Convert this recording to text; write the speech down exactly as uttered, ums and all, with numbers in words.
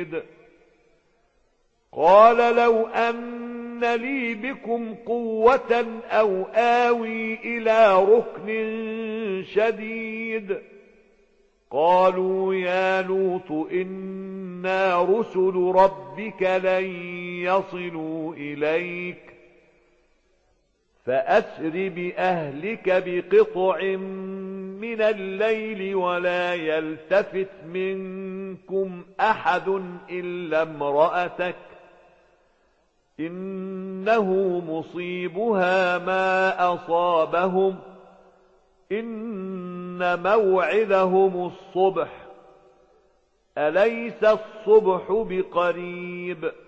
شديد قال لو أن لي بكم قوة أو آوي إلى ركن شديد قالوا يا لوط إنا رسل ربك لن يصلوا إليك فأسر بأهلك بقطع من الليل ولا يلتفت منكم أحد إلا امرأتك إنه مصيبها ما أصابهم إن موعدهم الصبح أليس الصبح بقريب